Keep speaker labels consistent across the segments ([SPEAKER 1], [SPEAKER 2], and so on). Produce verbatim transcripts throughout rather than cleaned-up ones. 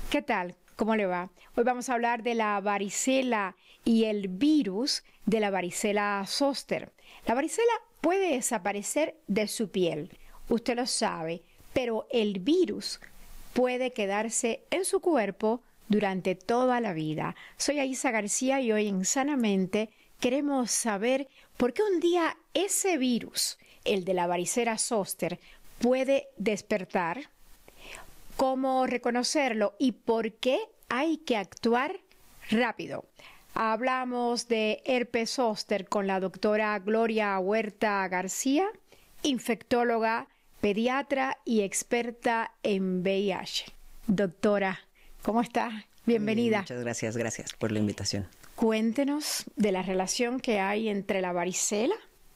[SPEAKER 1] ¿Qué tal? ¿Cómo le va? Hoy vamos a hablar de la varicela y el virus de la varicela zóster. La varicela puede desaparecer de su piel, usted lo sabe, pero el virus puede quedarse en su cuerpo durante toda la vida. Soy Aisa García y hoy en Sanamente queremos saber por qué un día ese virus, el de la varicela zóster, puede despertar, cómo reconocerlo y por qué hay que actuar rápido. Hablamos de herpes zóster con la doctora Gloria Huerta García, infectóloga, pediatra y experta en V I H. Doctora, ¿cómo está? Bienvenida.
[SPEAKER 2] Muchas gracias, gracias por la invitación.
[SPEAKER 1] Cuéntenos de la relación que hay entre la varicela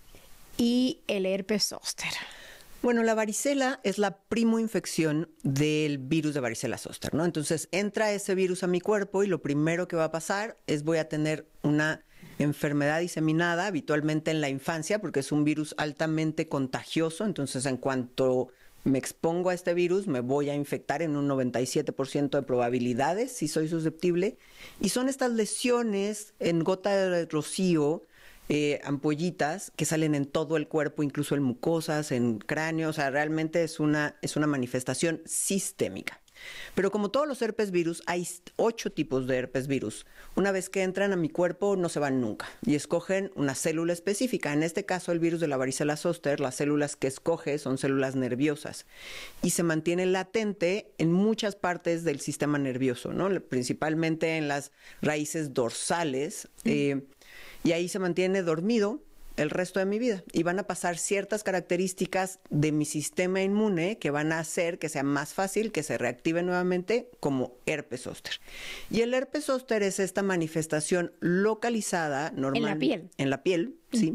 [SPEAKER 1] y el herpes zóster.
[SPEAKER 2] Bueno, la varicela es la primoinfección del virus de varicela zóster, ¿no? Entonces entra ese virus a mi cuerpo y lo primero que va a pasar es voy a tener una enfermedad diseminada habitualmente en la infancia porque es un virus altamente contagioso. Entonces en cuanto me expongo a este virus me voy a infectar en un noventa y siete por ciento de probabilidades si soy susceptible. Y son estas lesiones en gota de rocío, Eh, ampollitas que salen en todo el cuerpo, incluso en mucosas, en cráneo. O sea, realmente es una, es una manifestación sistémica. Pero como todos los herpes virus, hay ocho tipos de herpes virus. Una vez que entran a mi cuerpo, no se van nunca y escogen una célula específica. En este caso, el virus de la varicela zóster, las células que escoge son células nerviosas y se mantiene latente en muchas partes del sistema nervioso, ¿no? Principalmente en las raíces dorsales. Mm. Eh, y ahí se mantiene dormido el resto de mi vida y van a pasar ciertas características de mi sistema inmune que van a hacer que sea más fácil que se reactive nuevamente como herpes zóster. Y el herpes zóster es esta manifestación localizada normal,
[SPEAKER 1] en la piel.
[SPEAKER 2] En la piel, uh-huh. Sí.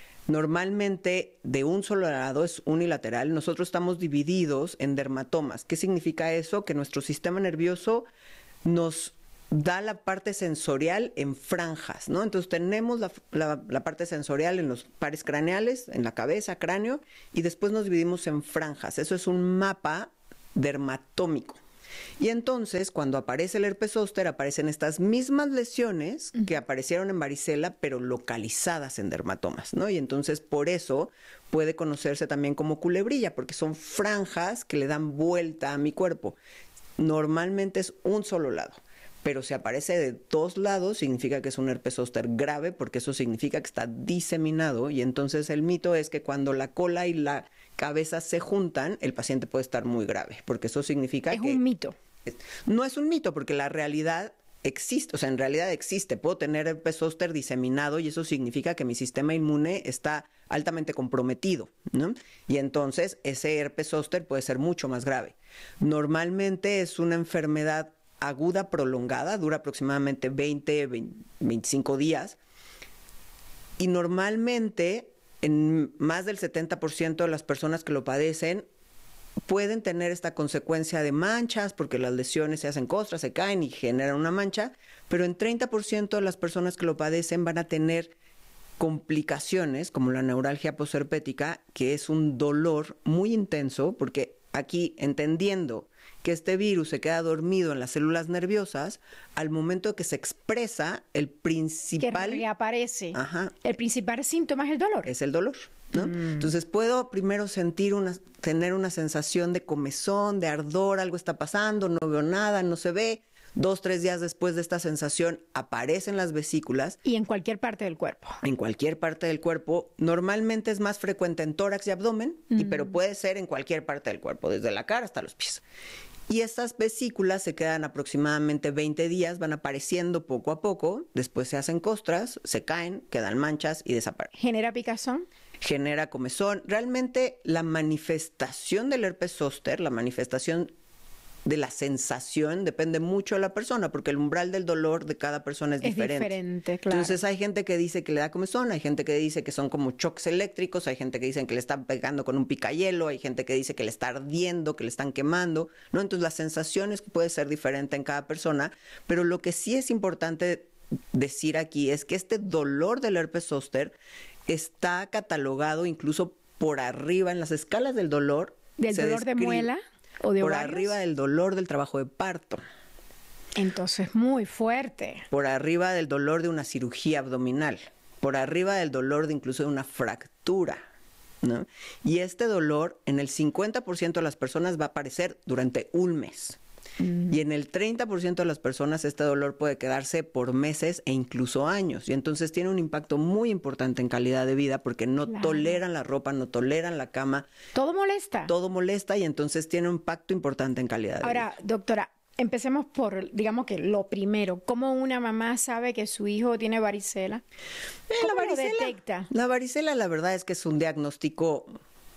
[SPEAKER 2] Normalmente de un solo lado, es unilateral. Nosotros estamos divididos en dermatomas. ¿Qué significa eso? Que nuestro sistema nervioso nos da la parte sensorial en franjas, ¿no? Entonces tenemos la, la, la parte sensorial en los pares craneales, en la cabeza, cráneo, y después nos dividimos en franjas. Eso es un mapa dermatómico. Y entonces, cuando aparece el herpes zóster, aparecen estas mismas lesiones que aparecieron en varicela, pero localizadas en dermatomas, ¿no? Y entonces, por eso, puede conocerse también como culebrilla, porque son franjas que le dan vuelta a mi cuerpo. Normalmente es un solo lado. Pero si aparece de dos lados, significa que es un herpes zóster grave, porque eso significa que está diseminado. Y entonces el mito es que cuando la cola y la cabeza se juntan, el paciente puede estar muy grave, porque eso significa
[SPEAKER 1] es
[SPEAKER 2] que...
[SPEAKER 1] Es un mito.
[SPEAKER 2] No es un mito, porque la realidad existe, o sea, en realidad existe. Puedo tener herpes zóster diseminado y eso significa que mi sistema inmune está altamente comprometido, ¿no? Y entonces ese herpes zóster puede ser mucho más grave. Normalmente es una enfermedad aguda prolongada, dura aproximadamente veinte, veinticinco días y normalmente en más del setenta por ciento de las personas que lo padecen pueden tener esta consecuencia de manchas porque las lesiones se hacen costras, se caen y generan una mancha, pero en treinta por ciento de las personas que lo padecen van a tener complicaciones como la neuralgia posherpética, que es un dolor muy intenso porque aquí, entendiendo que este virus se queda dormido en las células nerviosas, al momento que se expresa, el principal...
[SPEAKER 1] Que reaparece.
[SPEAKER 2] Ajá.
[SPEAKER 1] El principal síntoma es el dolor.
[SPEAKER 2] Es el dolor, ¿no? Mm. Entonces puedo primero sentir una, tener una sensación de comezón, de ardor, algo está pasando, no veo nada, no se ve. Dos, tres días después de esta sensación aparecen las vesículas.
[SPEAKER 1] Y en cualquier parte del cuerpo.
[SPEAKER 2] En cualquier parte del cuerpo. Normalmente es más frecuente en tórax y abdomen, mm. y, pero puede ser en cualquier parte del cuerpo, desde la cara hasta los pies. Y estas vesículas se quedan aproximadamente veinte días, van apareciendo poco a poco, después se hacen costras, se caen, quedan manchas y desaparecen.
[SPEAKER 1] ¿Genera picazón?
[SPEAKER 2] Genera comezón. Realmente la manifestación del herpes zóster, la manifestación de la sensación depende mucho de la persona, porque el umbral del dolor de cada persona es,
[SPEAKER 1] es
[SPEAKER 2] diferente.
[SPEAKER 1] diferente, claro.
[SPEAKER 2] Entonces hay gente que dice que le da comezón, hay gente que dice que son como choques eléctricos, hay gente que dice que le están pegando con un picayelo, hay gente que dice que le está ardiendo, que le están quemando, ¿no? Entonces la sensación es que puede ser diferente en cada persona, pero lo que sí es importante decir aquí es que este dolor del herpes zóster está catalogado incluso por arriba en las escalas del dolor.
[SPEAKER 1] ¿Del dolor de muela? ¿O de
[SPEAKER 2] por
[SPEAKER 1] ovarios?
[SPEAKER 2] arriba del dolor del trabajo de parto.
[SPEAKER 1] Entonces, muy fuerte.
[SPEAKER 2] Por arriba del dolor de una cirugía abdominal, por arriba del dolor de incluso de una fractura, ¿no? Y este dolor en el cincuenta por ciento de las personas va a aparecer durante un mes. Mm. Y en el treinta por ciento de las personas este dolor puede quedarse por meses e incluso años. Y entonces tiene un impacto muy importante en calidad de vida porque no claro. toleran la ropa, no toleran la cama.
[SPEAKER 1] Todo molesta.
[SPEAKER 2] Todo molesta y entonces tiene un impacto importante en calidad de
[SPEAKER 1] Ahora,
[SPEAKER 2] vida.
[SPEAKER 1] Ahora, doctora, empecemos por, digamos que lo primero. ¿Cómo una mamá sabe que su hijo tiene varicela?
[SPEAKER 2] Eh,
[SPEAKER 1] ¿Cómo
[SPEAKER 2] la varicela,
[SPEAKER 1] lo detecta?
[SPEAKER 2] La varicela, la verdad es que es un diagnóstico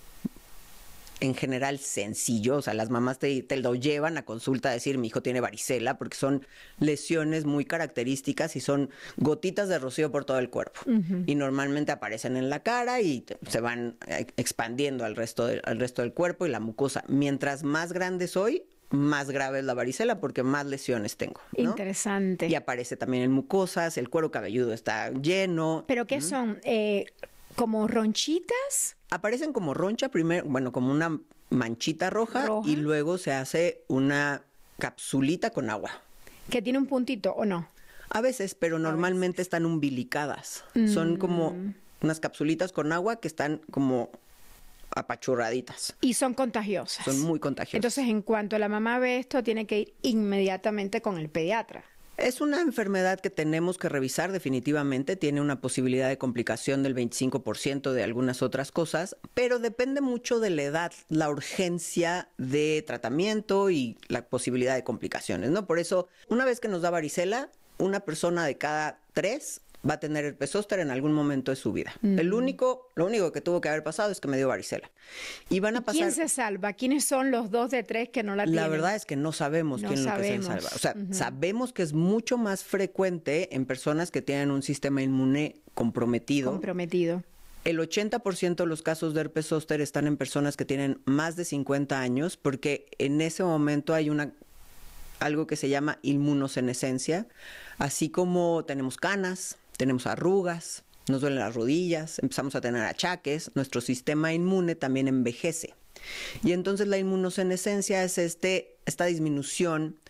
[SPEAKER 2] en general sencillo. O sea, las mamás te, te lo llevan a consulta a decir, mi hijo tiene varicela, porque son lesiones muy características y son gotitas de rocío por todo el cuerpo. Uh-huh. Y normalmente aparecen en la cara y te, se van expandiendo al resto, de, al resto del cuerpo y la mucosa. Mientras más grande soy, más grave es la varicela porque más lesiones tengo, ¿no?
[SPEAKER 1] Interesante.
[SPEAKER 2] Y aparece también en mucosas, el cuero cabelludo está lleno.
[SPEAKER 1] ¿Pero qué ¿Mm? son? Eh, ¿Como ronchitas?
[SPEAKER 2] Aparecen como roncha primero, bueno, como una manchita roja, roja y luego se hace una capsulita con agua.
[SPEAKER 1] ¿Que tiene un puntito o no?
[SPEAKER 2] A veces, pero normalmente veces. están umbilicadas. Mm. Son como unas capsulitas con agua que están como apachurraditas.
[SPEAKER 1] Y son contagiosas.
[SPEAKER 2] Son muy contagiosas.
[SPEAKER 1] Entonces, en cuanto la mamá ve esto, tiene que ir inmediatamente con el pediatra.
[SPEAKER 2] Es una enfermedad que tenemos que revisar definitivamente, tiene una posibilidad de complicación del veinticinco por ciento de algunas otras cosas, pero depende mucho de la edad, la urgencia de tratamiento y la posibilidad de complicaciones, ¿no? Por eso, una vez que nos da varicela, una persona de cada tres va a tener herpes zóster en algún momento de su vida. Mm. El único, lo único que tuvo que haber pasado es que me dio varicela. Y van a pasar.
[SPEAKER 1] ¿Quién se salva? ¿Quiénes son los dos de tres que no la tienen?
[SPEAKER 2] La verdad es que no sabemos no quién sabemos. es lo que se salva. O sea, uh-huh. sabemos que es mucho más frecuente en personas que tienen un sistema inmune comprometido.
[SPEAKER 1] Comprometido.
[SPEAKER 2] El ochenta por ciento de los casos de herpes zóster están en personas que tienen más de cincuenta años, porque en ese momento hay una algo que se llama inmunosenescencia, así como tenemos canas, tenemos arrugas, nos duelen las rodillas, empezamos a tener achaques, nuestro sistema inmune también envejece. Y entonces la inmunosenescencia es este, esta disminución